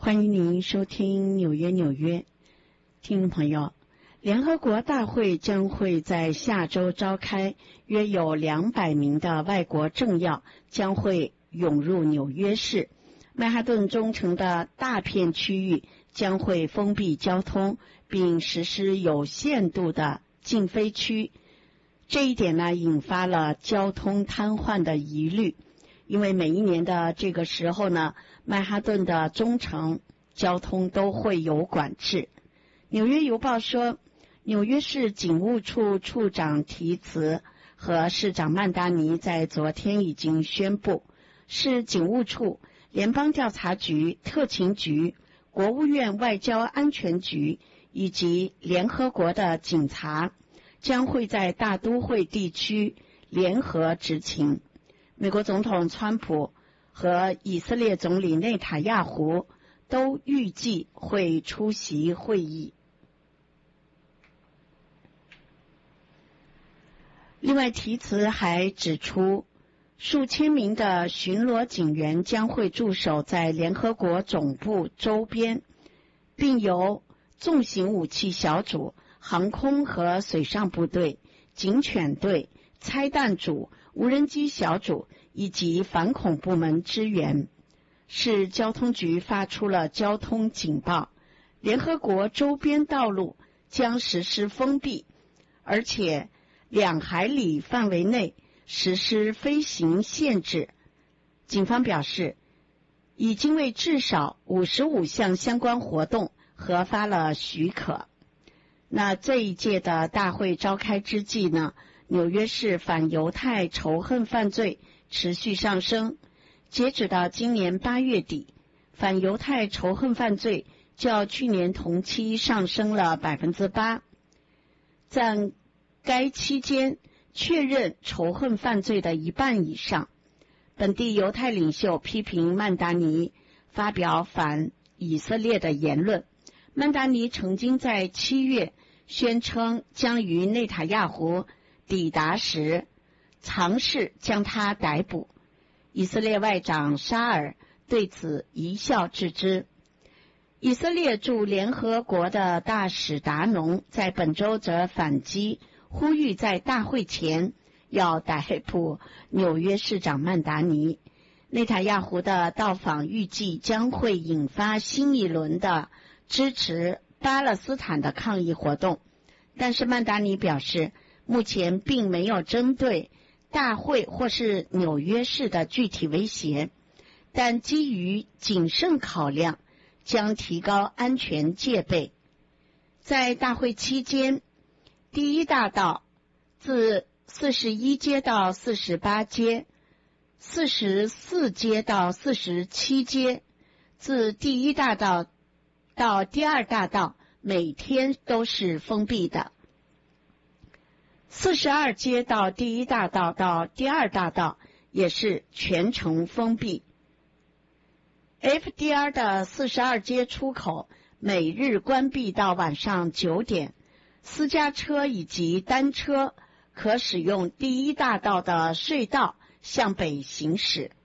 欢迎您收听纽约。听众朋友，联合国大会将会在下周召开，约有200名的外国政要将会涌入纽约市。曼哈顿中城的大片区域将会封闭交通，并实施有限度的禁飞区。这一点呢，引发了交通瘫痪的疑虑，因为每一年的这个时候呢，曼哈顿的中城交通都会有管制。纽约邮报说，纽约市警务处处长提茨和市长曼达尼在昨天已经宣布，市警务处、联邦调查局、特勤局、国务院外交安全局以及联合国的警察将会在大都会地区联合执勤。美国总统川普和以色列总理内塔亚胡都预计会出席会议。另外，提茨还指出，数千名的巡逻警员将会驻守在联合国总部周边，并由重型武器小组、航空和水上部队、警犬队、拆弹组、无人机小组以及反恐部门支援。市交通局发出了交通警报，联合国周边道路将实施封闭，而且2海里范围内实施飞行限制。警方表示，已经为至少55项相关活动核发了许可。那这一届的大会召开之际呢，纽约市反犹太仇恨犯罪持续上升。截止到今年8月底，反犹太仇恨犯罪较去年同期上升了 8%。在该期间确认仇恨犯罪的1半以上。本地犹太领袖批评曼达尼发表反以色列的言论。曼达尼曾经在7月宣称将于内塔亚胡抵达时尝试将他逮捕。以色列外长沙尔对此一笑置之。以色列驻联合国的大使达农在本周则反击，呼吁在大会前要逮捕纽约市长曼达尼。内塔亚胡的到访预计将会引发新一轮的支持巴勒斯坦的抗议活动，但是曼达尼表示，目前并没有针对大会或是纽约市的具体威胁，但基于谨慎考量，将提高安全戒备。在大会期间，第一大道自41街到48街、44街到47街，自第一大道到第二大道每天都是封闭的。42街到第一大道到第二大道也是全程封闭。FDR 的42街出口每日关闭到晚上9点，私家车以及单车可使用第一大道的隧道向北行驶。